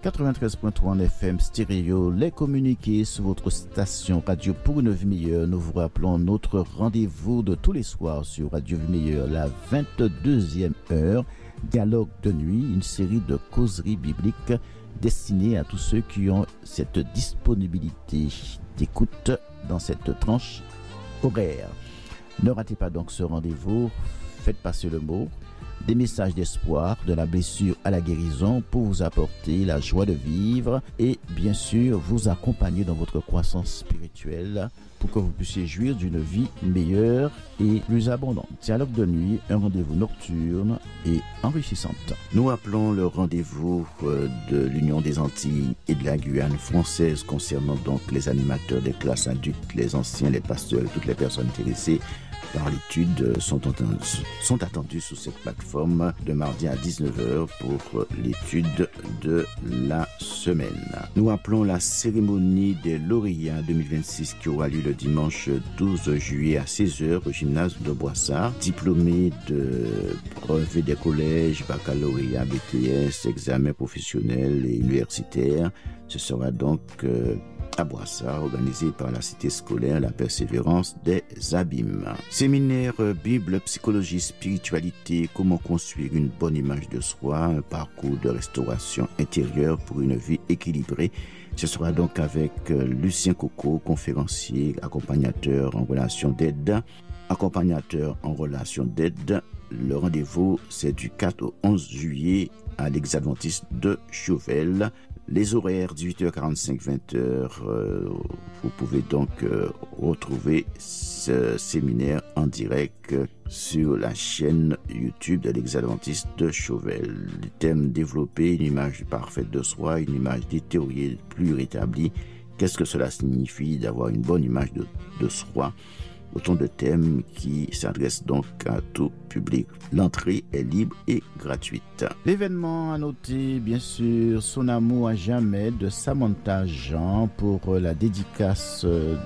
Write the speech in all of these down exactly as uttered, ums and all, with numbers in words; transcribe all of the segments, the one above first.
quatre-vingt-treize virgule trois en F M stéréo, les communiqués sur votre station Radio pour une vie meilleure. Nous vous rappelons notre rendez-vous de tous les soirs sur Radio Vie Meilleure, la vingt-deuxième heure, Dialogue de nuit, une série de causeries bibliques destinées à tous ceux qui ont cette disponibilité d'écoute dans cette tranche horaire. Ne ratez pas donc ce rendez-vous, faites passer le mot. Des messages d'espoir, de la blessure à la guérison pour vous apporter la joie de vivre et bien sûr vous accompagner dans votre croissance spirituelle pour que vous puissiez jouir d'une vie meilleure et plus abondante. Dialogue de nuit, un rendez-vous nocturne et enrichissante. Nous appelons le rendez-vous de l'Union des Antilles et de la Guyane française concernant donc les animateurs des classes adultes, les anciens, les pasteurs et toutes les personnes intéressées par l'étude sont, entendus, sont attendus sur cette plateforme de mardi à dix-neuf heures pour l'étude de la semaine. Nous appelons la cérémonie des lauréats deux mille vingt-six qui aura lieu le dimanche douze juillet à seize heures au gymnase de Boissard. Diplômés de brevet des collèges, baccalauréat, B T S, examens professionnels et universitaires. Ce sera donc euh, à Boissard, organisé par la cité scolaire La Persévérance des Abîmes. Séminaire Bible, psychologie, spiritualité, comment construire une bonne image de soi, un parcours de restauration intérieure pour une vie équilibrée. Ce sera donc avec Lucien Coco, conférencier, accompagnateur en relation d'aide. Accompagnateur en relation d'aide. Le rendez-vous, c'est du quatre au onze juillet à l'Église adventiste de Chauvel. Les horaires, dix-huit heures quarante-cinq, vingt heures. Euh, vous pouvez donc euh, retrouver ce séminaire en direct sur la chaîne YouTube de l'Église adventiste de Chauvel. Le thème développer une image parfaite de soi, une image détériorée plus rétablie. Qu'est-ce que cela signifie d'avoir une bonne image de, de soi? Autant de thèmes qui s'adressent donc à tout public. L'entrée est libre et gratuite. L'événement à noter, bien sûr, Son amour à jamais de Samantha Jean pour la dédicace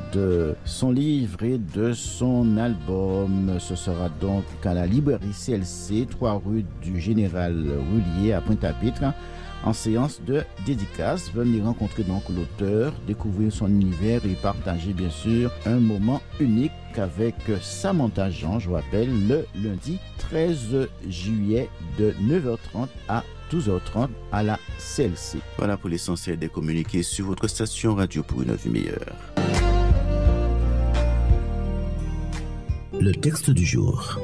de son livre et de son album. Ce sera donc à la librairie C L C, trois rue du Général Rullier à Pointe-à-Pitre, en séance de dédicace. Venez rencontrer donc l'auteur, découvrir son univers et partager bien sûr un moment unique avec Samantha Jean, je vous rappelle, le lundi treize juillet de neuf heures trente à douze heures trente à la C L C. Voilà pour l'essentiel des communiqués sur votre station Radio pour une vie meilleure. Le texte du jour.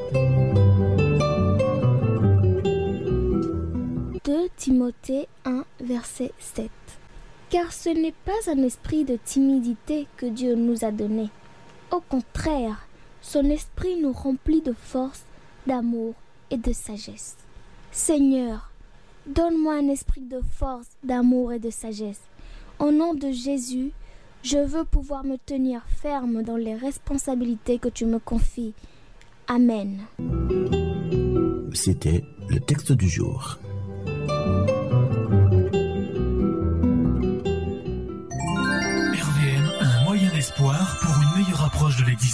deux Timothée un, verset sept. Car ce n'est pas un esprit de timidité que Dieu nous a donné. Au contraire, son esprit nous remplit de force, d'amour et de sagesse. Seigneur, donne-moi un esprit de force, d'amour et de sagesse. Au nom de Jésus, je veux pouvoir me tenir ferme dans les responsabilités que tu me confies. Amen. C'était le texte du jour. R V M, un moyen d'espoir pour une meilleure approche de l'existence.